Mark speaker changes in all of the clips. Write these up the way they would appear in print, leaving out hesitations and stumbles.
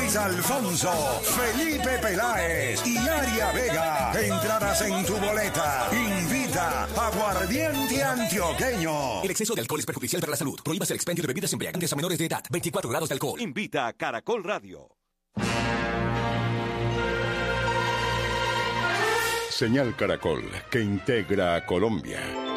Speaker 1: Luis Alfonso, Felipe Peláez y Aria Vega. Entradas en tu boleta. Invita Aguardiente Antioqueño.
Speaker 2: El exceso de alcohol es perjudicial para la salud. Prohíbas el expendio de bebidas embriagantes a menores de edad. 24 grados de alcohol.
Speaker 3: Invita a Caracol Radio.
Speaker 4: Señal Caracol, que integra a Colombia.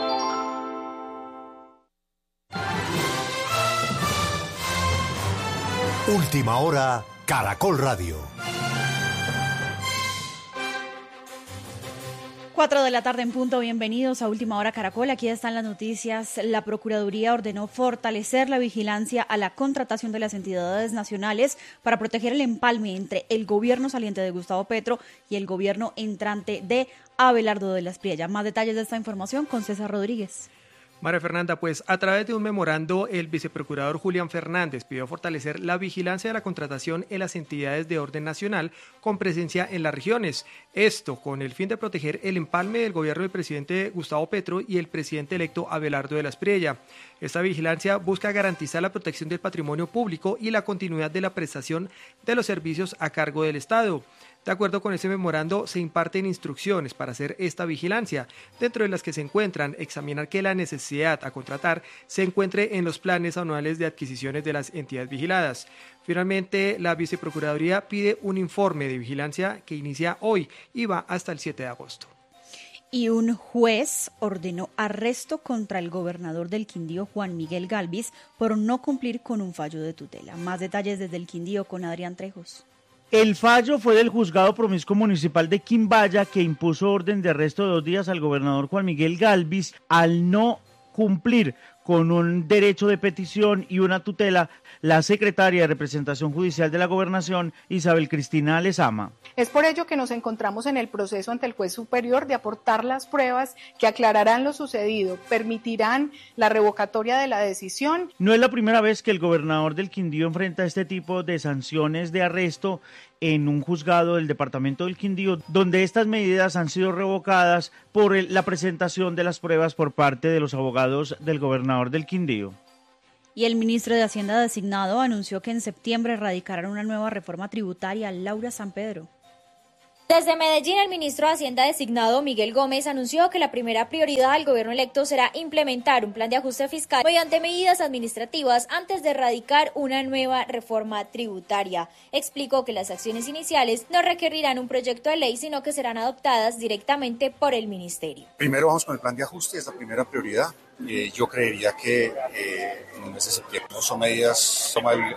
Speaker 5: Última hora, Caracol Radio.
Speaker 6: 4 de la tarde en punto, bienvenidos a Última Hora Caracol. Aquí están las noticias. La Procuraduría ordenó fortalecer la vigilancia a la contratación de las entidades nacionales para proteger el empalme entre el gobierno saliente de Gustavo Petro y el gobierno entrante de Abelardo de la Espriella. Más detalles de esta información con César Rodríguez.
Speaker 7: María Fernanda, pues a través de un memorando, el viceprocurador Julián Fernández pidió fortalecer la vigilancia de la contratación en las entidades de orden nacional con presencia en las regiones. Esto con el fin de proteger el empalme del gobierno del presidente Gustavo Petro y el presidente electo Abelardo de la Espriella. Esta vigilancia busca garantizar la protección del patrimonio público y la continuidad de la prestación de los servicios a cargo del Estado. De acuerdo con ese memorando, se imparten instrucciones para hacer esta vigilancia, dentro de las que se encuentran examinar que la necesidad a contratar se encuentre en los planes anuales de adquisiciones de las entidades vigiladas. Finalmente, la Viceprocuraduría pide un informe de vigilancia que inicia hoy y va hasta el 7 de agosto.
Speaker 6: Y un juez ordenó arresto contra el gobernador del Quindío, Juan Miguel Gálvez, por no cumplir con un fallo de tutela. Más detalles desde el Quindío con Adrián Trejos.
Speaker 8: El fallo fue del Juzgado Promiscuo Municipal de Quimbaya, que impuso orden de arresto de 2 días al gobernador Juan Miguel Gálvez al no cumplir con un derecho de petición y una tutela la secretaria de Representación Judicial de la Gobernación, Isabel Cristina Lezama.
Speaker 9: Es por ello que nos encontramos en el proceso ante el juez superior de aportar las pruebas que aclararán lo sucedido, permitirán la revocatoria de la decisión.
Speaker 8: No es la primera vez que el gobernador del Quindío enfrenta este tipo de sanciones de arresto en un juzgado del departamento del Quindío, donde estas medidas han sido revocadas por la presentación de las pruebas por parte de los abogados del gobernador del Quindío.
Speaker 6: Y el ministro de Hacienda designado anunció que en septiembre radicarán una nueva reforma tributaria. Laura Sampedro.
Speaker 10: Desde Medellín, el ministro de Hacienda designado Miguel Gómez anunció que la primera prioridad del gobierno electo será implementar un plan de ajuste fiscal mediante medidas administrativas antes de radicar una nueva reforma tributaria. Explicó que las acciones iniciales no requerirán un proyecto de ley, sino que serán adoptadas directamente por el ministerio.
Speaker 11: Primero vamos con el plan de ajuste, es la primera prioridad. Yo creería que en el mes de septiembre son medidas,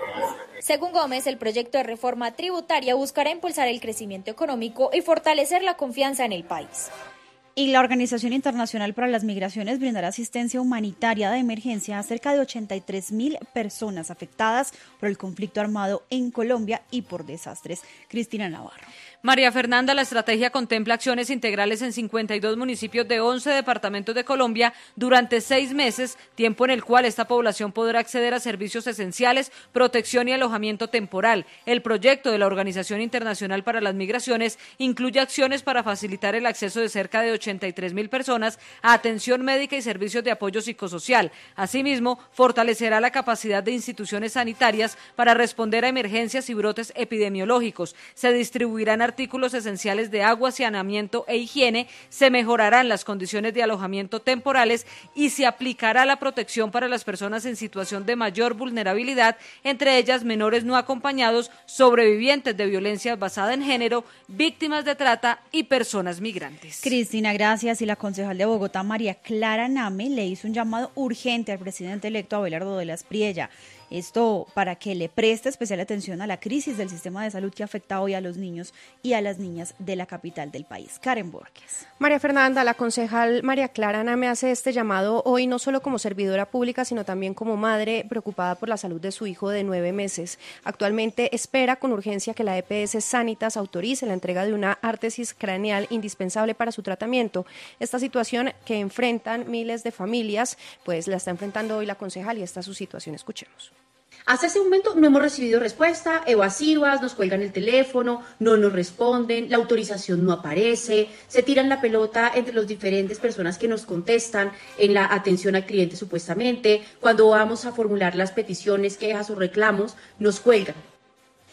Speaker 10: Según Gómez, el proyecto de reforma tributaria buscará impulsar el crecimiento económico y fortalecer la confianza en el país.
Speaker 6: Y la Organización Internacional para las Migraciones brindará asistencia humanitaria de emergencia a cerca de 83.000 personas afectadas por el conflicto armado en Colombia y por desastres. Cristina Navarro.
Speaker 12: María Fernanda, la estrategia contempla acciones integrales en 52 municipios de 11 departamentos de Colombia durante 6 meses, tiempo en el cual esta población podrá acceder a servicios esenciales, protección y alojamiento temporal. El proyecto de la Organización Internacional para las Migraciones incluye acciones para facilitar el acceso de cerca de 83.000 personas a atención médica y servicios de apoyo psicosocial. Asimismo, fortalecerá la capacidad de instituciones sanitarias para responder a emergencias y brotes epidemiológicos. Se distribuirán artículos esenciales de agua, saneamiento e higiene, se mejorarán las condiciones de alojamiento temporales y se aplicará la protección para las personas en situación de mayor vulnerabilidad, entre ellas menores no acompañados, sobrevivientes de violencia basada en género, víctimas de trata y personas migrantes.
Speaker 6: Cristina, gracias. Y la concejal de Bogotá, María Clara Name, le hizo un llamado urgente al presidente electo Abelardo de la Espriella. Esto para que le preste especial atención a la crisis del sistema de salud que afecta hoy a los niños y a las niñas de la capital del país. Karen Borges.
Speaker 13: María Fernanda, la concejal María Clara Name hace este llamado hoy no solo como servidora pública, sino también como madre preocupada por la salud de su hijo de 9 meses. Actualmente espera con urgencia que la EPS Sanitas autorice la entrega de una ártesis craneal indispensable para su tratamiento. Esta situación que enfrentan miles de familias, pues la está enfrentando hoy la concejal y esta es su situación. Escuchemos.
Speaker 14: Hasta ese momento no hemos recibido respuesta, evasivas, nos cuelgan el teléfono, no nos responden, la autorización no aparece, se tiran la pelota entre las diferentes personas que nos contestan en la atención al cliente supuestamente. Cuando vamos a formular las peticiones, quejas o reclamos, nos cuelgan.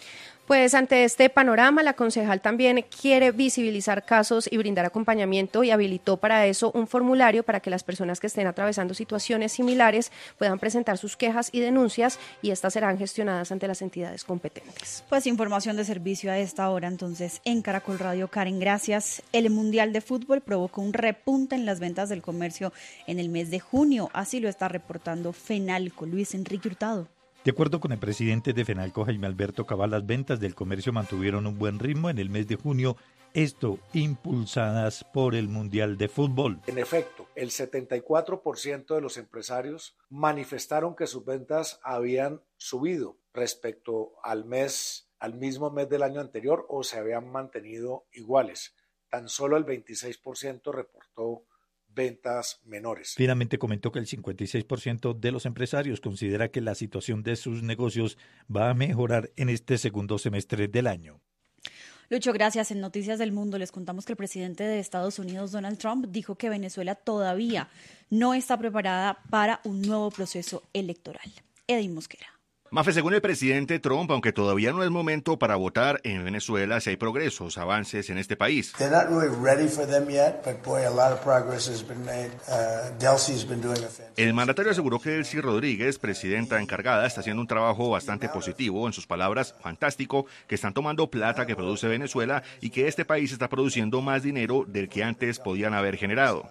Speaker 13: Pues ante este panorama, la concejal también quiere visibilizar casos y brindar acompañamiento y habilitó para eso un formulario para que las personas que estén atravesando situaciones similares puedan presentar sus quejas y denuncias y estas serán gestionadas ante las entidades competentes.
Speaker 6: Pues información de servicio a esta hora entonces en Caracol Radio. Karen, gracias. El Mundial de Fútbol provocó un repunte en las ventas del comercio en el mes de junio, así lo está reportando Fenalco. Luis Enrique Hurtado.
Speaker 3: De acuerdo con el presidente de Fenalco, Jaime Alberto Cabal, las ventas del comercio mantuvieron un buen ritmo en el mes de junio, esto impulsadas por el Mundial de Fútbol.
Speaker 15: En efecto, el 74% de los empresarios manifestaron que sus ventas habían subido respecto al mismo mes del año anterior o se habían mantenido iguales. Tan solo el 26% reportó ventas menores.
Speaker 3: Finalmente comentó que el 56% de los empresarios considera que la situación de sus negocios va a mejorar en este segundo semestre del año.
Speaker 6: Lucho, gracias. En Noticias del Mundo les contamos que el presidente de Estados Unidos, Donald Trump, dijo que Venezuela todavía no está preparada para un nuevo proceso electoral. Edwin Mosquera.
Speaker 16: Mafe, según el presidente Trump, aunque todavía no es momento para votar en Venezuela, si hay progresos, avances en este país. El mandatario aseguró que Delcy Rodríguez, presidenta encargada, está haciendo un trabajo bastante positivo, en sus palabras, fantástico, que están tomando plata que produce Venezuela y que este país está produciendo más dinero del que antes podían haber generado.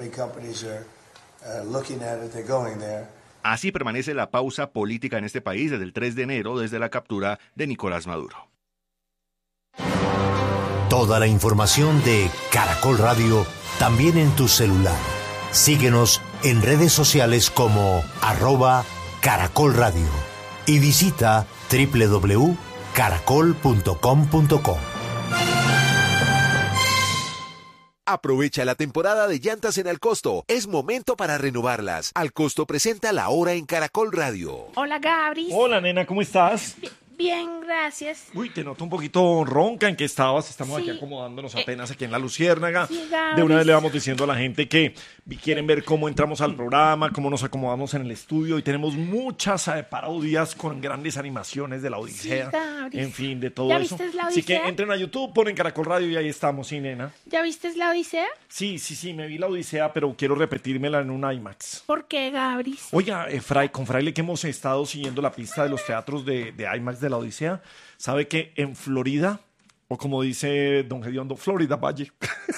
Speaker 16: Así permanece la pausa política en este país desde el 3 de enero, desde la captura de Nicolás Maduro.
Speaker 5: Toda la información de Caracol Radio también en tu celular. Síguenos en redes sociales como @Caracol Radio y visita www.caracol.com.co.
Speaker 17: Aprovecha la temporada de llantas en Al Costo. Es momento para renovarlas. Al Costo presenta La Hora en Caracol Radio.
Speaker 18: Hola, Gabris.
Speaker 19: Hola, nena, ¿cómo estás?
Speaker 18: Bien, gracias.
Speaker 19: Uy, te noto un poquito ronca. ¿En qué estabas? Estamos aquí acomodándonos apenas aquí en La Luciérnaga. De una vez le vamos diciendo a la gente que quieren ver cómo entramos al programa, cómo nos acomodamos en el estudio y tenemos muchas parodias con grandes animaciones de la Odisea. En fin, de todo eso.
Speaker 18: ¿Ya viste la Odisea?
Speaker 19: Así que entren a YouTube, ponen Caracol Radio y ahí estamos, sí, nena.
Speaker 18: ¿Ya viste la Odisea?
Speaker 19: Sí, me vi la Odisea, pero quiero repetírmela en un IMAX.
Speaker 18: ¿Por qué, Gabris?
Speaker 19: Oiga, con Fraile, que hemos estado siguiendo la pista de los teatros de IMAX de la Odisea, sabe que en Florida, o como dice Don Gediondo, Florida Valle,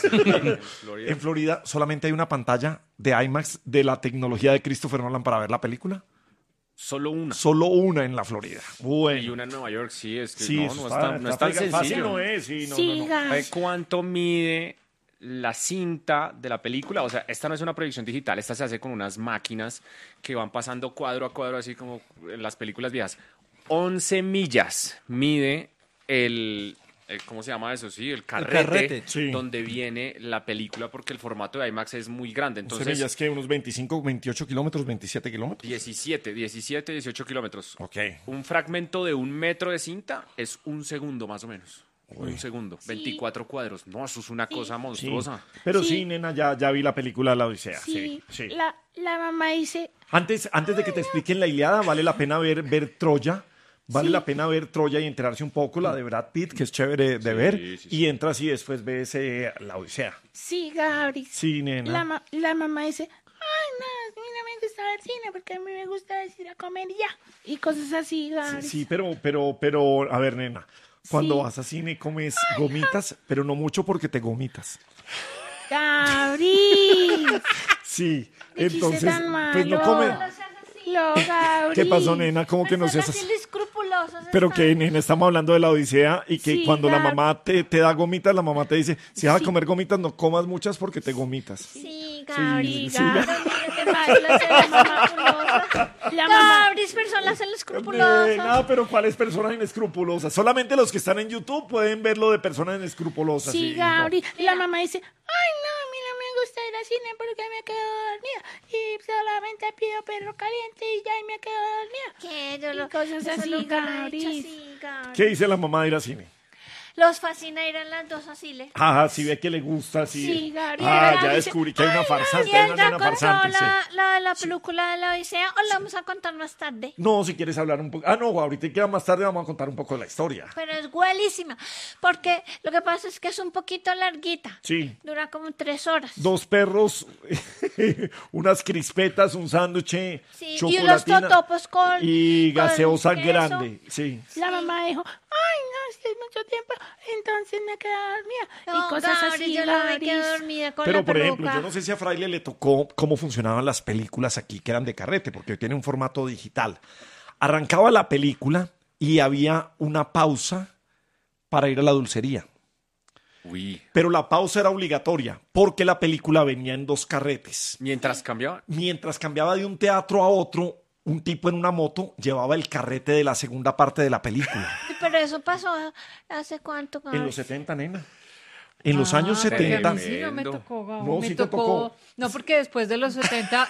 Speaker 19: en Florida solamente hay una pantalla de IMAX de la tecnología de Christopher Nolan para ver la película.
Speaker 20: Solo una.
Speaker 19: Solo una en la Florida. Bueno.
Speaker 20: Y una en Nueva York, sí, es que
Speaker 19: sí,
Speaker 20: no es tan sencillo.
Speaker 19: Fácil no es, sí, no.
Speaker 20: ¿Sabe cuánto mide la cinta de la película? O sea, esta no es una proyección digital, esta se hace con unas máquinas que van pasando cuadro a cuadro, así como en las películas viejas. 11 millas mide el ¿cómo se llama eso? Sí, el carrete sí, donde viene la película, porque el formato de IMAX es muy grande. Entonces,
Speaker 19: ¿es que unos 25, 28 kilómetros, 27 kilómetros?
Speaker 20: 17, 18 kilómetros.
Speaker 19: Ok.
Speaker 20: Un fragmento de 1 metro de cinta es 1 segundo más o menos. Uy. 1 segundo, sí. 24 cuadros. No, eso es una cosa monstruosa.
Speaker 19: Sí. Pero sí, nena, ya vi la película La Odisea. Sí.
Speaker 18: La mamá dice...
Speaker 19: Antes de que te expliquen la Ilíada, vale la pena ver Troya. Vale la pena ver Troya y enterarse un poco, la de Brad Pitt, que es chévere de ver. Sí. Y entras y después ves La Odisea.
Speaker 18: Sí, Gabri.
Speaker 19: Sí, nena.
Speaker 18: La mamá dice... Ay, no, a mí no me gusta ver cine porque a mí me gusta ir a comer y ya. Y cosas así, Gabri.
Speaker 19: Sí, pero, a ver, nena. Cuando vas a cine comes gomitas, pero no mucho porque te gomitas.
Speaker 18: ¡Gabri!
Speaker 19: Sí, entonces, pues no come. ¿Qué pasó, nena? ¿Cómo que no seas así? Pero que, nena, estamos hablando de La Odisea y que cuando la mamá te da gomitas, la mamá te dice, si vas a comer gomitas, no comas muchas porque te gomitas.
Speaker 18: Sí, Gabri, Gabri, personas inescrupulosas.
Speaker 19: No, pero ¿cuáles personas inescrupulosas? Solamente los que están en YouTube pueden ver lo de personas inescrupulosas.
Speaker 18: Sí, Gabri. No. La mamá dice, ay, no, a mí no me gusta ir al cine porque me quedo dormida. Y solamente pido perro caliente y ya me quedo dormida. Y cosas así, Gabri.
Speaker 19: ¿Qué dice la mamá de ir al cine?
Speaker 18: Los fascina ir a las dos asiles.
Speaker 19: Ajá, si ve que le gusta, sí.
Speaker 18: Sí, Gabriel.
Speaker 19: Ya descubrí que hay una farsante.
Speaker 18: ¿Y él ya
Speaker 19: una
Speaker 18: contó
Speaker 19: farsante, sí.
Speaker 18: la película de la Odisea o la vamos a contar más tarde?
Speaker 19: No, si quieres hablar un poco. No, ahorita que más tarde vamos a contar un poco de la historia.
Speaker 18: Pero es buenísima, porque lo que pasa es que es un poquito larguita.
Speaker 19: Sí.
Speaker 18: Dura como 3 horas.
Speaker 19: 2 perros, unas crispetas, un sándwich,
Speaker 18: Sí, y
Speaker 19: chocolatina.
Speaker 18: unos totopos
Speaker 19: y gaseosa
Speaker 18: con queso.
Speaker 19: grande, sí.
Speaker 18: La mamá dijo, ay, no, si es mucho tiempo, entonces me quedé dormida. Y cosas así, yo no me quedé dormida con
Speaker 19: Pero,
Speaker 18: la
Speaker 19: por
Speaker 18: peluca.
Speaker 19: ejemplo, yo no sé si a Fraile le tocó cómo funcionaban las películas aquí, que eran de carrete, porque hoy tiene un formato digital. Arrancaba la película y había una pausa para ir a la dulcería.
Speaker 20: Uy.
Speaker 19: Pero la pausa era obligatoria, porque la película venía en 2 carretes.
Speaker 20: ¿Mientras cambiaba?
Speaker 19: Mientras cambiaba de un teatro a otro, un tipo en una moto llevaba el carrete de la segunda parte de la película.
Speaker 18: Pero eso pasó ¿hace cuánto?
Speaker 19: En los 70, nena. En los años 70.
Speaker 12: A mí sí no me tocó, Gabo.
Speaker 19: No,
Speaker 12: me
Speaker 19: sí te tocó.
Speaker 12: No, porque después de los 70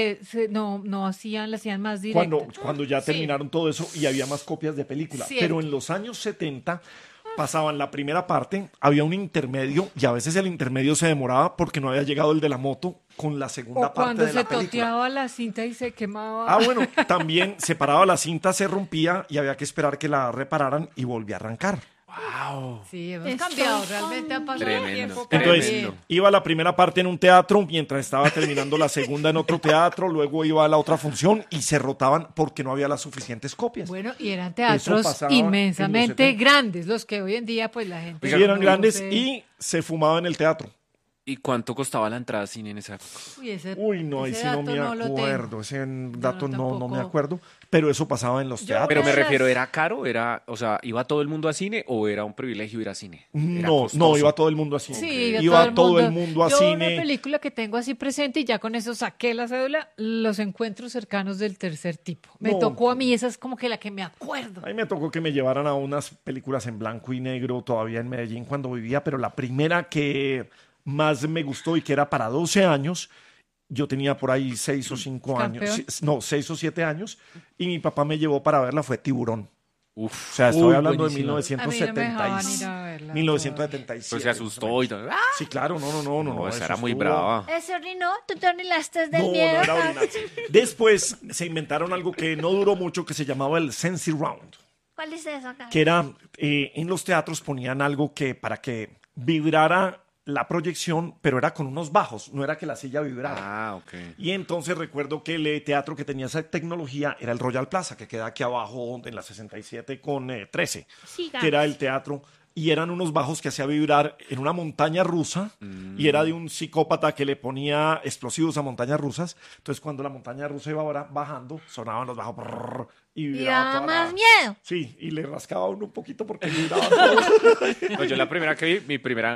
Speaker 12: no hacían, le hacían más directo.
Speaker 19: Cuando ya terminaron todo eso y había más copias de película.
Speaker 12: Cierto.
Speaker 19: Pero en los años 70 pasaban la primera parte, había un intermedio y a veces el intermedio se demoraba porque no había llegado el de la moto con la segunda
Speaker 12: O
Speaker 19: parte
Speaker 12: cuando
Speaker 19: de
Speaker 12: se
Speaker 19: la película.
Speaker 12: toteaba la cinta y se quemaba.
Speaker 19: Bueno, también se paraba la cinta, se rompía y había que esperar que la repararan y volvía a arrancar.
Speaker 20: ¡Wow!
Speaker 12: Sí, hemos cambiado, realmente ha pasado el tiempo.
Speaker 19: Entonces, iba la primera parte en un teatro, mientras estaba terminando la segunda en otro teatro, luego iba a la otra función y se rotaban porque no había las suficientes copias.
Speaker 12: Bueno, y eran
Speaker 19: Eso
Speaker 12: teatros
Speaker 19: pasaba en los
Speaker 12: inmensamente
Speaker 19: 70.
Speaker 12: grandes, los que hoy en día pues la gente...
Speaker 19: Sí, eran
Speaker 12: no
Speaker 19: grandes
Speaker 12: sé.
Speaker 19: y se fumaba en el teatro.
Speaker 20: ¿Y cuánto costaba la entrada a cine en esa época?
Speaker 12: Uy,
Speaker 19: no, ahí
Speaker 12: ese
Speaker 19: sí no me
Speaker 12: dato no lo tengo.
Speaker 19: acuerdo. Ese dato no me
Speaker 12: tampoco.
Speaker 19: acuerdo. Pero eso pasaba en los teatros.
Speaker 20: Pero me refiero, ¿era caro? O sea, ¿iba todo el mundo a cine o era un privilegio ir a cine? ¿Era
Speaker 19: No,
Speaker 20: costoso?
Speaker 19: iba todo el mundo a cine.
Speaker 12: Sí,
Speaker 19: Iba todo el mundo a
Speaker 12: Yo
Speaker 19: cine.
Speaker 12: una película que tengo así presente y ya con eso saqué la cédula, Los encuentros cercanos del tercer tipo. Me
Speaker 19: No.
Speaker 12: tocó a mí, esa es como que la que me acuerdo.
Speaker 19: A mí me tocó que me llevaran a unas películas en blanco y negro todavía en Medellín cuando vivía, pero la primera que más me gustó y que era para 12 años, yo tenía por ahí 6 o 5 años,
Speaker 12: ¿Campeón?
Speaker 19: no, 6 o 7 años, y mi papá me llevó para verla, fue Tiburón.
Speaker 20: Uf.
Speaker 19: O sea, estoy
Speaker 20: Uy,
Speaker 19: hablando de
Speaker 20: buenísima.
Speaker 12: A mí no me dejaban ir a verla.
Speaker 19: 1977.
Speaker 20: Pues se asustó y todo. ¡Ah!
Speaker 19: Sí, claro, no,
Speaker 20: esa era
Speaker 19: eso
Speaker 20: muy
Speaker 19: estuvo-
Speaker 20: brava.
Speaker 18: ¿Ese orinó? ¿Tú te orinaste del
Speaker 19: No,
Speaker 18: miedo?
Speaker 19: no era orinar. Después se inventaron algo que no duró mucho que se llamaba el Sensi Round,
Speaker 18: ¿Cuál es eso acá?
Speaker 19: que era en los teatros ponían algo que para que vibrara la proyección, pero era con unos bajos, no era que la silla vibrara.
Speaker 20: Ah, ok.
Speaker 19: Y entonces recuerdo que el teatro que tenía esa tecnología era el Royal Plaza, que queda aquí abajo en la 67 con 13,
Speaker 18: Sí,
Speaker 19: que era el teatro. Y eran unos bajos que hacía vibrar en una montaña rusa y era de un psicópata que le ponía explosivos a montañas rusas. Entonces cuando la montaña rusa iba bajando, sonaban los bajos brrr, y
Speaker 18: Y
Speaker 19: vibraba
Speaker 18: daba
Speaker 19: toda
Speaker 18: más
Speaker 19: la-
Speaker 18: miedo.
Speaker 19: Sí, y le rascaba a uno un poquito porque vibraba todo.
Speaker 20: No, yo la primera que vi,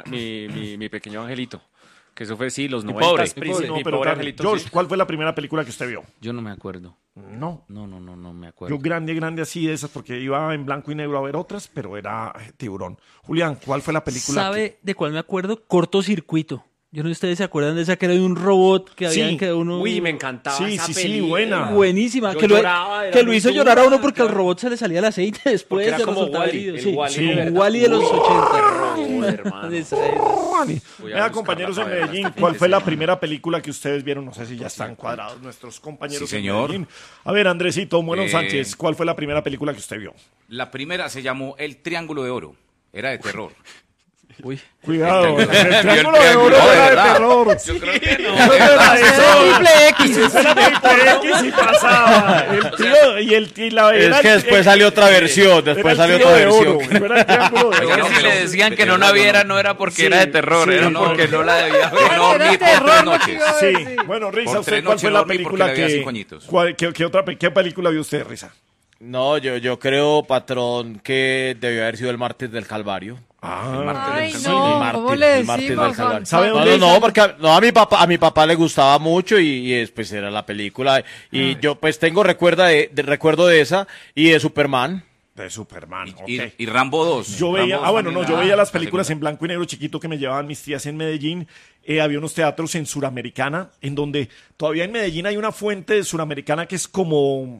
Speaker 20: mi pequeño angelito. Que eso fue, sí, los
Speaker 21: Mi
Speaker 20: 90.
Speaker 21: pobre.
Speaker 19: No,
Speaker 20: Mi
Speaker 19: pero
Speaker 20: pobre
Speaker 19: Carlos,
Speaker 20: angelito.
Speaker 19: George,
Speaker 20: sí.
Speaker 19: ¿cuál fue la primera película que usted vio?
Speaker 21: Yo no me acuerdo.
Speaker 19: No.
Speaker 21: No me acuerdo.
Speaker 19: Yo grande así de esas, porque iba en blanco y negro a ver otras, pero era Tiburón. Julián, ¿cuál fue la película?
Speaker 21: ¿Sabe de cuál me acuerdo? Cortocircuito. Yo no sé si ustedes se acuerdan de esa que era de un robot que había
Speaker 19: Sí.
Speaker 21: que uno...
Speaker 20: Uy, me encantaba
Speaker 19: Sí,
Speaker 20: esa
Speaker 19: sí, sí,
Speaker 20: película.
Speaker 19: buena.
Speaker 21: Buenísima.
Speaker 20: Yo
Speaker 21: Que lo,
Speaker 20: lloraba, era
Speaker 21: que lo
Speaker 20: muy
Speaker 21: hizo
Speaker 20: dura,
Speaker 21: llorar a uno porque al
Speaker 20: claro.
Speaker 21: robot se le salía el aceite después
Speaker 20: Porque era
Speaker 21: de
Speaker 20: como
Speaker 21: resultar
Speaker 20: Wall-E,
Speaker 21: herido.
Speaker 20: el
Speaker 21: Sí,
Speaker 20: Wall-E
Speaker 21: sí,
Speaker 20: de verdad.
Speaker 21: Wall-E de los 80.
Speaker 20: Joder, hermano.
Speaker 21: Esa.
Speaker 20: Voy a
Speaker 19: Vea,
Speaker 20: buscarla
Speaker 19: compañeros en
Speaker 20: para verla
Speaker 19: Medellín,
Speaker 20: este
Speaker 19: ¿cuál
Speaker 20: fin
Speaker 19: fue
Speaker 20: de
Speaker 19: la
Speaker 20: semana?
Speaker 19: primera película que ustedes vieron? No sé si ya están cuadrados nuestros compañeros
Speaker 22: Sí,
Speaker 19: en
Speaker 22: señor.
Speaker 19: Medellín. A ver, Andresito, Bueno
Speaker 22: Eh,
Speaker 19: Sánchez, ¿cuál fue la primera película que usted vio?
Speaker 22: La primera se llamó El Triángulo de Oro. Era de terror.
Speaker 21: Uy.
Speaker 19: Cuidado,
Speaker 22: El
Speaker 19: el
Speaker 22: triángulo
Speaker 19: Triángulo de
Speaker 22: de
Speaker 19: Oro
Speaker 22: Oro,
Speaker 19: era de
Speaker 22: ¿verdad?
Speaker 19: terror.
Speaker 22: Yo creo que no.
Speaker 19: Eso era
Speaker 21: Triple X.
Speaker 19: Eso era Triple X y pasaba. El tío y la
Speaker 23: Es que después salió otra versión, después salió otra versión.
Speaker 19: No era el Triángulo de
Speaker 22: Oiga,
Speaker 19: Oro.
Speaker 22: no, si le decían que no la viera, no era porque era de terror,
Speaker 19: sí,
Speaker 22: era
Speaker 19: no.
Speaker 22: porque no la debía ver. No
Speaker 12: Era
Speaker 22: dormí por
Speaker 12: terror,
Speaker 22: 3
Speaker 12: lo que
Speaker 22: noches.
Speaker 12: iba a
Speaker 19: Sí,
Speaker 12: decir.
Speaker 19: bueno, Risa,
Speaker 22: Por
Speaker 19: ¿usted
Speaker 22: 3
Speaker 19: cuál
Speaker 22: noches
Speaker 19: fue
Speaker 22: no
Speaker 19: la
Speaker 22: dormí porque
Speaker 19: película
Speaker 22: le veía
Speaker 19: que...
Speaker 22: 5 añitos.
Speaker 19: ¿Qué película vio usted, Risa?
Speaker 23: No, yo creo, patrón, que debió haber sido el martes del Calvario.
Speaker 12: Ay,
Speaker 23: Sí,
Speaker 12: no, ¿cómo le
Speaker 23: el martes
Speaker 12: decimos?
Speaker 23: del Calvario.
Speaker 19: ¿Sabe
Speaker 23: No,
Speaker 19: dónde
Speaker 23: no,
Speaker 19: está?
Speaker 23: porque a mi papá le gustaba mucho y después era la película. Y yo pues tengo recuerdo de esa y de Superman.
Speaker 19: De Superman, ok.
Speaker 22: Y Rambo 2.
Speaker 19: Yo veía,
Speaker 22: Rambo
Speaker 19: yo
Speaker 22: también,
Speaker 19: veía las
Speaker 22: la
Speaker 19: películas
Speaker 22: segunda.
Speaker 19: en blanco y negro chiquito que me llevaban mis tías en Medellín. Había unos teatros en Suramericana, en donde todavía en Medellín hay una fuente de Suramericana que es como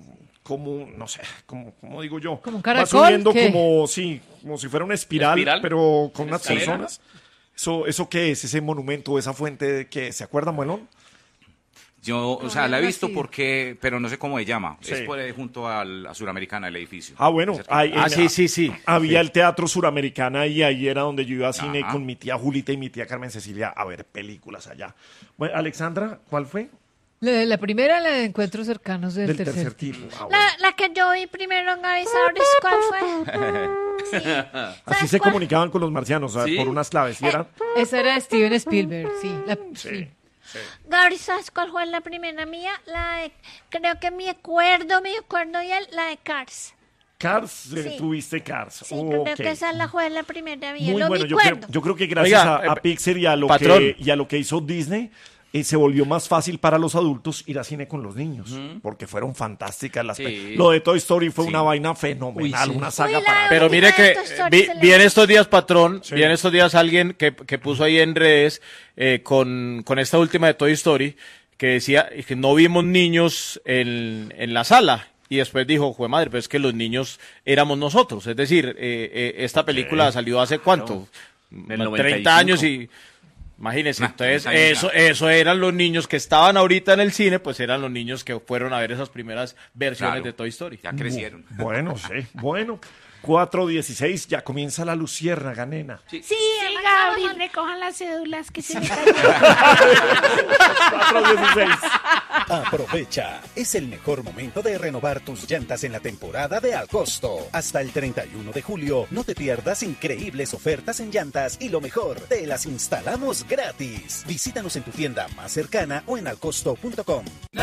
Speaker 19: como, no sé, como digo yo.
Speaker 1: ¿Como un caracol?
Speaker 19: Va subiendo
Speaker 1: ¿Qué?
Speaker 19: como si fuera una espiral, pero con unas
Speaker 20: escalera?
Speaker 19: personas. ¿Eso qué es? ¿Ese monumento, esa fuente que se acuerda, Muelón?
Speaker 22: Yo, o sea, la he visto porque, pero no sé cómo se llama.
Speaker 19: Sí.
Speaker 22: Es por ahí junto a Suramericana, el edificio.
Speaker 19: Ah, bueno.
Speaker 23: Sí.
Speaker 19: Había el Teatro Suramericana y ahí era donde yo iba a cine con mi tía Julita y mi tía Carmen Cecilia a ver películas allá. Bueno, Alexandra, ¿cuál fue?
Speaker 1: La primera, la de encuentros cercanos del tercer
Speaker 19: tipo. Ah,
Speaker 18: La que yo vi primero en Gaby Sabres, ¿cuál fue? Sí.
Speaker 19: Así se comunicaban con los marcianos,
Speaker 1: ¿Sí?
Speaker 19: por unas claves, ¿sí era?
Speaker 1: Esa era de Steven Spielberg, sí.
Speaker 19: Sí.
Speaker 18: Gaby, ¿sabes cuál fue la primera mía? La de, creo que me acuerdo bien, la de Cars.
Speaker 19: Cars,
Speaker 18: Sí.
Speaker 19: tuviste Cars.
Speaker 18: Sí, creo
Speaker 19: Ok.
Speaker 18: que esa fue la primera mía.
Speaker 19: Muy
Speaker 18: no
Speaker 19: bueno,
Speaker 18: me
Speaker 19: yo
Speaker 18: acuerdo.
Speaker 19: creo que gracias
Speaker 23: Oiga,
Speaker 19: a Pixar y a lo que hizo Disney, se volvió más fácil para los adultos ir a cine con los niños, porque fueron fantásticas las Lo de Toy Story fue una vaina fenomenal, una saga para...
Speaker 23: Pero mire que vi en estos días, patrón, vi en estos días alguien que puso ahí en redes con esta última de Toy Story, que decía que no vimos niños en la sala. Y después dijo, jue madre, pero es que los niños éramos nosotros. Es decir, esta película salió hace ¿cuánto?
Speaker 20: Del
Speaker 23: 30
Speaker 20: 95.
Speaker 23: años y... Imagínense, entonces eso eran los niños que estaban ahorita en el cine, pues eran los niños que fueron a ver esas primeras versiones de Toy Story.
Speaker 22: Ya crecieron.
Speaker 19: Bueno, sí, bueno. 4:16, ya comienza la luciérnaga, nena.
Speaker 18: Sí,
Speaker 1: Gabriel,
Speaker 18: recojan las cédulas que se me
Speaker 19: 4:16.
Speaker 2: Aprovecha, es el mejor momento de renovar tus llantas en la temporada de Al Costo. Hasta el 31 de julio, no te pierdas increíbles ofertas en llantas y lo mejor, te las instalamos gratis. Visítanos en tu tienda más cercana o en alcosto.com.